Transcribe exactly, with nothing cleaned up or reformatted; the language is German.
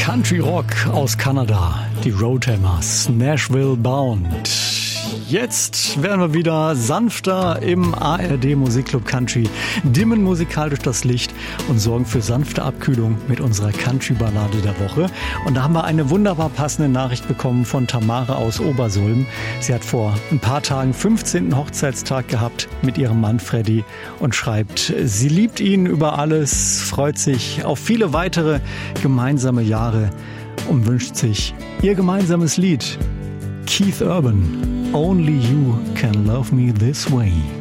Country Rock aus Kanada, die Roadhammers, Nashville Bound. Jetzt werden wir wieder sanfter im A R D Musikclub Country, dimmen musikal durch das Licht und sorgen für sanfte Abkühlung mit unserer Country-Ballade der Woche. Und da haben wir eine wunderbar passende Nachricht bekommen von Tamara aus Obersulm. Sie hat vor ein paar Tagen fünfzehnten Hochzeitstag gehabt mit ihrem Mann Freddy und schreibt, sie liebt ihn über alles, freut sich auf viele weitere gemeinsame Jahre und wünscht sich ihr gemeinsames Lied. Keith Urban, Only You Can Love Me This Way.